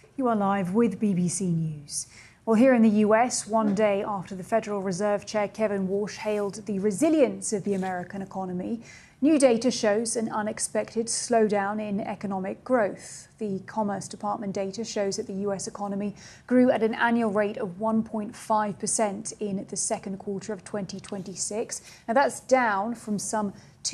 You are live with BBC News. Well, here in the US, one day after the Federal Reserve Chair Kevin Warsh hailed the resilience of the American economy, new data shows an unexpected slowdown in economic growth. The Commerce Department data shows that the US economy grew at an annual rate of 1.5% in the second quarter of 2026. Now, that's down from some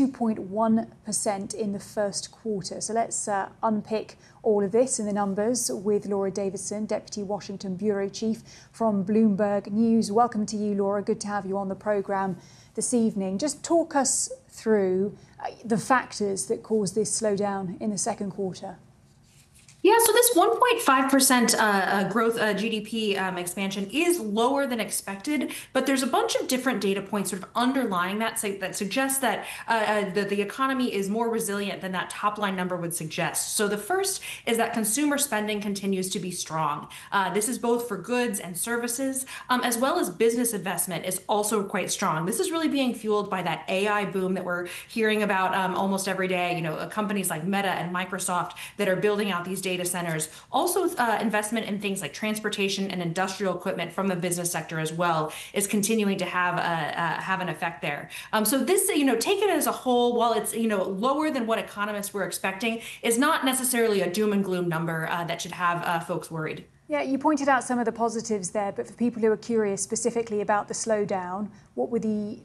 2.1% in the first quarter. So let's unpick all of this and the numbers with Laura Davidson, Deputy Washington Bureau Chief from Bloomberg News. Welcome to you, Laura. Good to have you on the programme this evening. Just talk us through the factors that caused this slowdown in the second quarter. Yeah, so this 1.5% growth GDP expansion is lower than expected, but there's a bunch of different data points sort of underlying that that suggests that the economy is more resilient than that top line number would suggest. So the first is that consumer spending continues to be strong. This is both for goods and services, as well as business investment is also quite strong. This is really being fueled by that AI boom that we're hearing about almost every day. You know, companies like Meta and Microsoft that are building out these data centers. Also, investment in things like transportation and industrial equipment from the business sector as well is continuing to have an effect there. So this, taken as a whole, while it's lower than what economists were expecting, is not necessarily a doom and gloom number that should have folks worried. Yeah, you pointed out some of the positives there, but for people who are curious specifically about the slowdown, what were the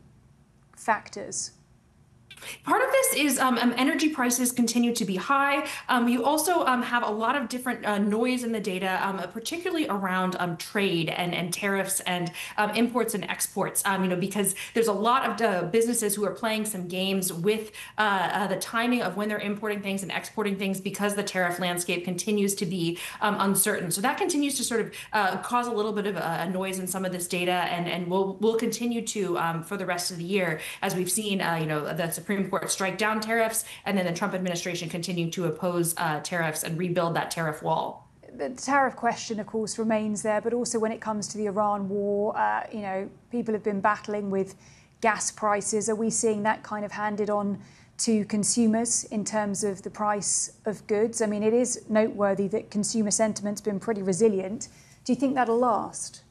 factors? Part of this is energy prices continue to be high. You also have a lot of different noise in the data, particularly around trade and tariffs and imports and exports, because there's a lot of businesses who are playing some games with the timing of when they're importing things and exporting things because the tariff landscape continues to be uncertain. So that continues to sort of cause a little bit of a noise in some of this data, and will continue to for the rest of the year, as we've seen, the Supreme Court strike down tariffs, and then the Trump administration continue to oppose tariffs and rebuild that tariff wall. The tariff question, of course, remains there, but also when it comes to the Iran war, people have been battling with gas prices. Are we seeing that kind of handed on to consumers in terms of the price of goods? I mean, it is noteworthy that consumer sentiment's been pretty resilient. Do you think that'll last?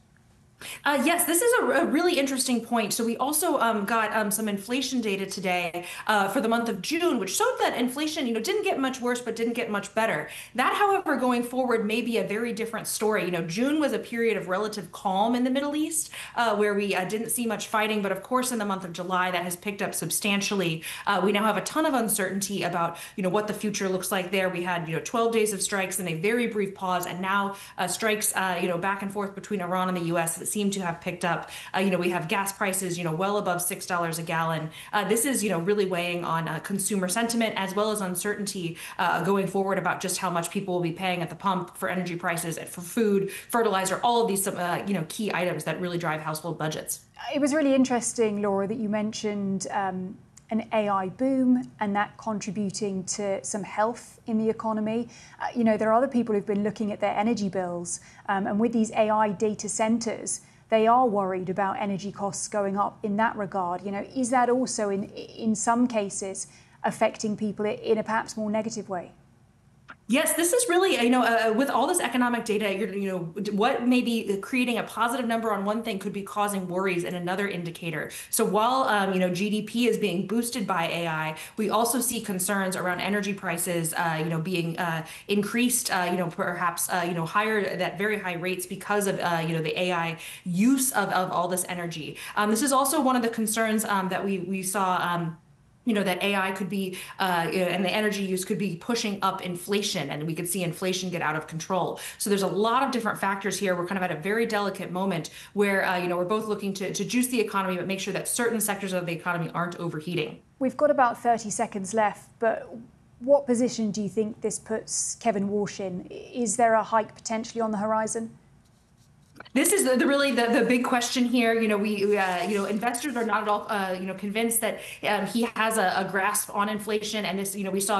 Yes, this is a really interesting point. So we also got some inflation data today for the month of June, which showed that inflation, didn't get much worse, but didn't get much better. That, however, going forward may be a very different story. June was a period of relative calm in the Middle East, where we didn't see much fighting. But of course, in the month of July, that has picked up substantially. We now have a ton of uncertainty about, what the future looks like there. We had, 12 days of strikes and a very brief pause, and now strikes, back and forth between Iran and the U.S. that seem to have picked up. We have gas prices, well above $6 a gallon. This is, really weighing on consumer sentiment, as well as uncertainty going forward about just how much people will be paying at the pump for energy prices and for food, fertilizer, all of these, key items that really drive household budgets. It was really interesting, Laura, that you mentioned an AI boom and that contributing to some health in the economy. There are other people who've been looking at their energy bills, and with these AI data centers, they are worried about energy costs going up in that regard. Is that also in some cases affecting people in a perhaps more negative way? Yes, this is really, with all this economic data, what may be creating a positive number on one thing could be causing worries in another indicator. So while, GDP is being boosted by AI, we also see concerns around energy prices, being increased, perhaps, higher at very high rates because of, the AI use of all this energy. This is also one of the concerns that we saw. That AI could be, and the energy use could be pushing up inflation, and we could see inflation get out of control. So there's a lot of different factors here. We're kind of at a very delicate moment where, we're both looking to juice the economy, but make sure that certain sectors of the economy aren't overheating. We've got about 30 seconds left, but what position do you think this puts Kevin Warsh in? Is there a hike potentially on the horizon? This is really the big question here. Investors are not at all, convinced that he has a grasp on inflation, and this, we saw